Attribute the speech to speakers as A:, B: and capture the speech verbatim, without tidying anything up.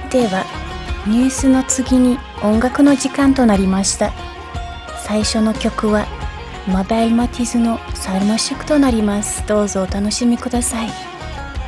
A: ではニュースの次に音楽の時間となりました。最初の曲はマベイ・マティズのサルマシュクとなります。どうぞお楽しみください。